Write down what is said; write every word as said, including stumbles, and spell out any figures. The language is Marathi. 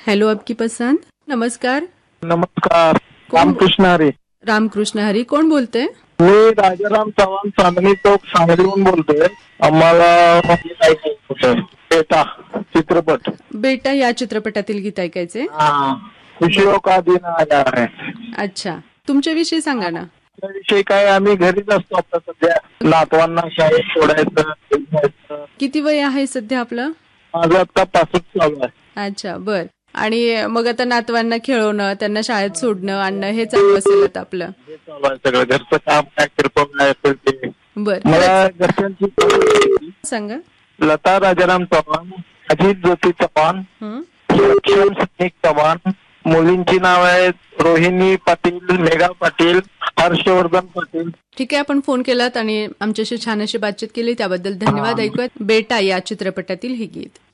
हेलो आपकी पसंद. नमस्कार. नमस्कार. कोण- रामकृष्ण हरी. रामकृष्ण हरी. कोण बोलते? मी राजाराम चव्हाण चांदणी चौक सांगलीहून बोलतोय. आम्हाला बेटा चित्रपट बेटा या चित्रपटातील गीत ऐकायचे. खुशियों का दिन आया है. अच्छा, तुमच्याविषयी सांगा ना. त्याविषयी काय, आम्ही घरीच असतो आता सध्या. नातवांना शाळेत सोडायचं जायचं. किती वय आहे सध्या आपलं? माझं आता पासष्ट चालू आहे. अच्छा, बर. आणि मग आता नातवांना खेळवणं, त्यांना शाळेत सोडणं आणणं हे चालू असेल आता आपलं. हे चालू आहे सगळं. घरचं काम काय किरकोळ काय असेल ते. बर, मला घरच्यांची सांगा. लता राजाराम चव्हाण, अजित ज्योती चव्हाण, हं? सक्षम सैनिक चव्हाण. मुलींची नाव आहेत रोहिणी पाटील, मेघा पाटील, हर्षवर्धन पाटील. ठीक आहे, आपण फोन केलात आणि आमच्याशी छान अशी बातचीत केली त्याबद्दल धन्यवाद. ऐकूयात बेटा या चित्रपटातील हे गीत.